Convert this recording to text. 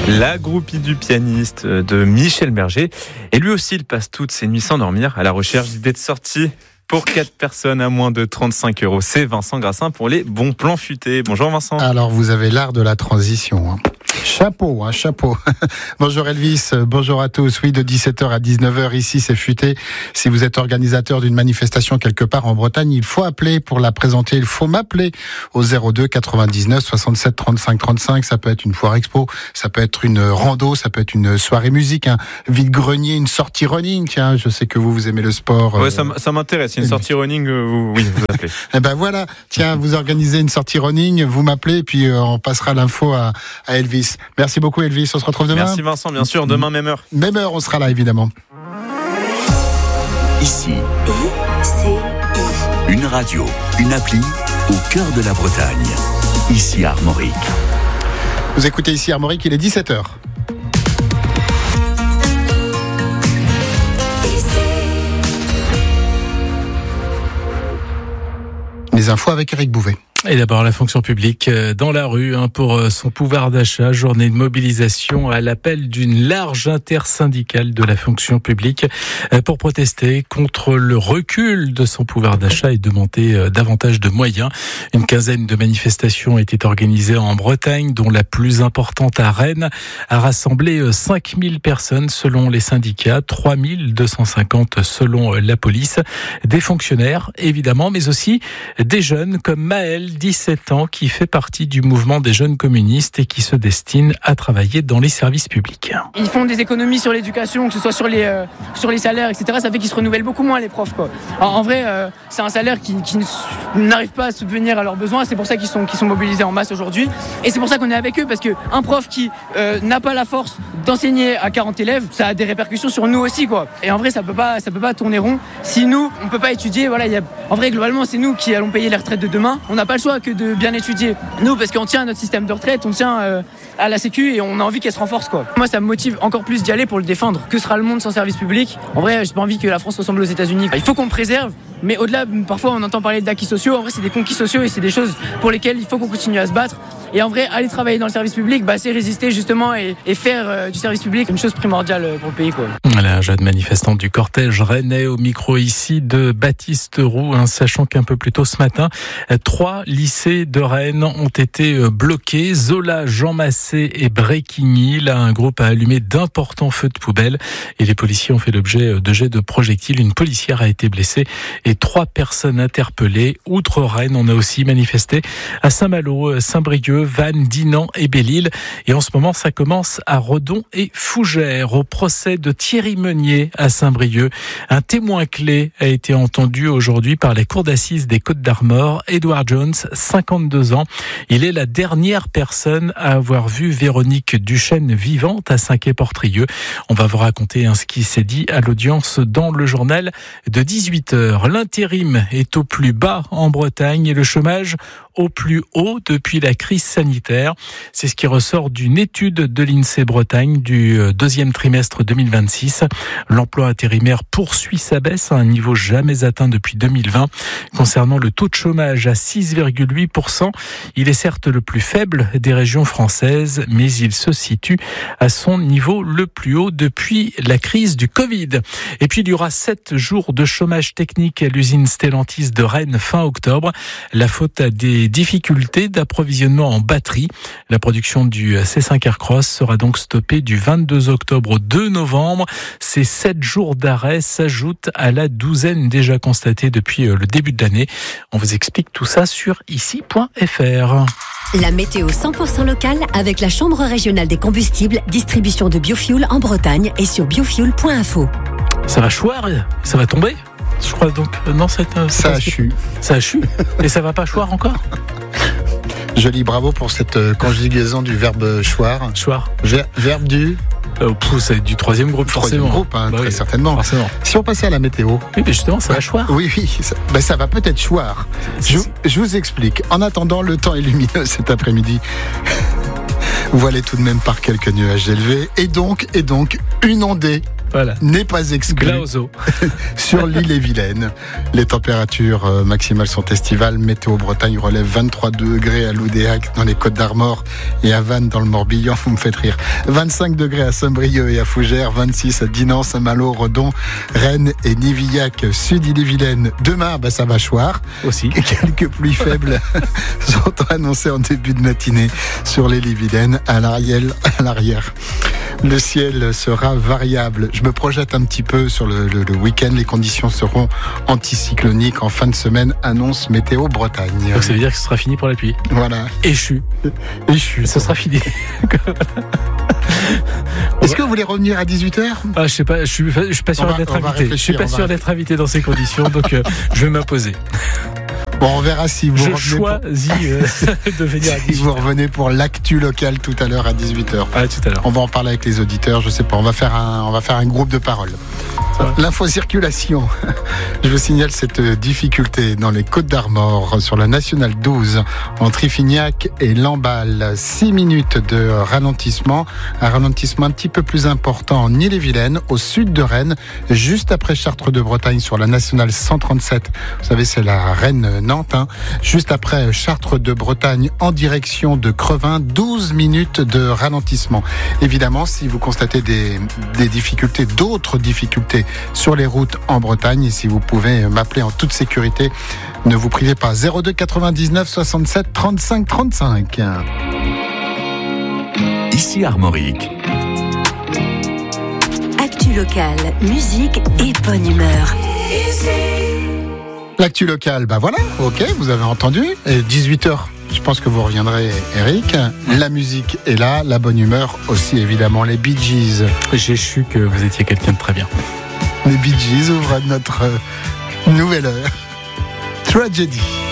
La groupie du pianiste de Michel Berger. Et lui aussi, il passe toutes ses nuits sans dormir à la recherche d'idées de sortie pour 4 personnes à moins de 35 €. C'est Vincent Grassin pour les bons plans futés. Bonjour Vincent. Alors vous avez l'art de la transition. Chapeau, chapeau. Bonjour Elvis, bonjour à tous. Oui, de 17h à 19h, ici c'est futé. Si vous êtes organisateur d'une manifestation quelque part en Bretagne, il faut appeler pour la présenter. Il faut m'appeler au 02 99 67 35 35. Ça peut être une foire expo, ça peut être une rando, ça peut être une soirée musique, un vide-grenier, une sortie running. Tiens, je sais que vous aimez le sport. Ouais, ça m'intéresse. Une sortie running, vous appelez. Eh ben voilà. Tiens, vous organisez une sortie running, vous m'appelez, puis on passera l'info à Elvis. Merci beaucoup Elvis, on se retrouve demain. Merci Vincent, bien sûr, demain même heure. Même heure, on sera là évidemment. Ici, une radio, une appli au cœur de la Bretagne. Ici Armorique. Vous écoutez ici Armorique, il est 17h. Les infos avec Eric Bouvet. Et d'abord la fonction publique dans la rue pour son pouvoir d'achat, journée de mobilisation à l'appel d'une large intersyndicale de la fonction publique pour protester contre le recul de son pouvoir d'achat et demander davantage de moyens. Une quinzaine de manifestations étaient organisées en Bretagne, dont la plus importante à Rennes a rassemblé 5000 personnes selon les syndicats, 3250 selon la police, des fonctionnaires évidemment, mais aussi des jeunes comme Maël, 17 ans, qui fait partie du mouvement des jeunes communistes et qui se destine à travailler dans les services publics. Ils font des économies sur l'éducation, que ce soit sur les salaires, etc. Ça fait qu'ils se renouvellent beaucoup moins, les profs, quoi. En vrai, c'est un salaire qui n'arrive pas à subvenir à leurs besoins. C'est pour ça qu'ils sont mobilisés en masse aujourd'hui. Et c'est pour ça qu'on est avec eux, parce qu'un prof qui n'a pas la force d'enseigner à 40 élèves, ça a des répercussions sur nous aussi, quoi. Et en vrai, ça peut pas tourner rond. Si nous, on peut pas étudier, voilà, en vrai, globalement, c'est nous qui allons payer les retraites de demain. On n'a pas le choix que de bien étudier. Nous, parce qu'on tient à notre système de retraite, on tient à la sécu et on a envie qu'elle se renforce, quoi. Moi, ça me motive encore plus d'y aller pour le défendre. Que sera le monde sans service public ? En vrai, j'ai pas envie que la France ressemble aux États-Unis. Il faut qu'on le préserve, mais au-delà, parfois, on entend parler d'acquis sociaux. En vrai, c'est des conquis sociaux et c'est des choses pour lesquelles il faut qu'on continue à se battre. Et en vrai, aller travailler dans le service public, c'est résister justement et faire du service public une chose primordiale pour le pays, quoi. La jeune manifestante du cortège rennais au micro ici de Baptiste Roux, sachant qu'un peu plus tôt ce matin, 3 lycées de Rennes ont été bloqués. Zola, Jean Massé et Bréquigny. Là, un groupe a allumé d'importants feux de poubelle et les policiers ont fait l'objet de jets de projectiles. Une policière a été blessée et 3 personnes interpellées. Outre Rennes, on a aussi manifesté à Saint-Malo, Saint-Brieuc, Vannes, Dinan et Belle-Île. Et en ce moment, ça commence à Redon et Fougères. Au procès de Thierry Meunier à Saint-Brieuc, un témoin clé a été entendu aujourd'hui par la cour d'assises des Côtes-d'Armor. Edward Jones, 52 ans. Il est la dernière personne à avoir vu Véronique Duchesne vivante à Saint-Quay-Portrieux. On va vous raconter ce qui s'est dit à l'audience dans le journal de 18h. L'intérim est au plus bas en Bretagne et le chômage au plus haut depuis la crise sanitaire. C'est ce qui ressort d'une étude de l'INSEE Bretagne du deuxième trimestre 2026. L'emploi intérimaire poursuit sa baisse à un niveau jamais atteint depuis 2020. Concernant le taux de chômage à 6,8%, il est certes le plus faible des régions françaises, mais il se situe à son niveau le plus haut depuis la crise du Covid. Et puis il y aura 7 jours de chômage technique à l'usine Stellantis de Rennes fin octobre. La faute à des difficultés d'approvisionnement en batterie. La production du C5 Aircross sera donc stoppée du 22 octobre au 2 novembre. Ces 7 jours d'arrêt s'ajoutent à la douzaine déjà constatée depuis le début de l'année. On vous explique tout ça sur ici.fr. La météo 100% locale avec la Chambre régionale des combustibles, distribution de biofuel en Bretagne et sur biofuel.info. Ça va choir, ça va tomber. Je crois donc non, ça a chu. Ça a chu. Et ça va pas choir encore. Joli, bravo pour cette conjugaison du verbe choir. Choir. Verbe du. C'est du troisième groupe, forcément. Troisième groupe, très certainement. Forcément. Si on passait à la météo. Oui, mais justement, ça va choir. Oui, ça va peut-être choir. Je vous explique. En attendant, le temps est lumineux cet après-midi. Voilé tout de même par quelques nuages élevés. Et donc, une ondée Voilà. n'est pas exclu. Glauzo. Sur l'île-et-Vilaine. Les températures maximales sont estivales. Météo Bretagne relève 23 degrés à Loudéac dans les Côtes d'Armor et à Vannes dans le Morbihan. Vous me faites rire. 25 degrés à Saint-Brieuc et à Fougères. 26 à Dinan, Saint-Malo, Redon, Rennes et Nivillac, sud île-et-Vilaine. Demain, ça va choir. Aussi. Quelques pluies faibles sont annoncées en début de matinée sur l'île-et-Vilaine. À l'arrière, le ciel sera variable. Je me projette un petit peu sur le week-end. Les conditions seront anticycloniques en fin de semaine, annonce Météo Bretagne. Donc ça veut dire que ce sera fini pour la pluie. Voilà. Échu. Ce sera fini. Est-ce que vous voulez revenir à 18h ? Je sais pas, je suis pas sûr d'être invité. Je suis pas sûr d'être invité dans ces conditions, donc je vais m'imposer. Bon, on verra si vous choisis de venir à 18h. Si vous revenez pour l'actu local tout à l'heure à 18h. Ah, tout à l'heure. On va en parler avec les auditeurs, je sais pas, on va faire un groupe de parole. L'infocirculation. Je vous signale cette difficulté dans les Côtes d'Armor sur la nationale 12 entre Iffignac et Lamballe. 6 minutes de ralentissement. Un ralentissement un petit peu plus important en Ille-et-Vilaine, au sud de Rennes, juste après Chartres de Bretagne sur la nationale 137. Vous savez, c'est la Rennes-Nantes. Juste après Chartres de Bretagne en direction de Crevin. 12 minutes de ralentissement. Évidemment, si vous constatez des difficultés, d'autres difficultés sur les routes en Bretagne, et si vous pouvez m'appeler en toute sécurité, ne vous privez pas. 02 99 67 35 35. Ici Armorique. Actu locale, musique et bonne humeur. L'actu locale, voilà, ok, vous avez entendu. Et 18h, je pense que vous reviendrez, Eric. La musique est là, la bonne humeur aussi, évidemment, les Bee Gees. J'ai su que vous étiez quelqu'un de très bien. Les Bee Gees ouvrent notre nouvelle heure. Tragedy.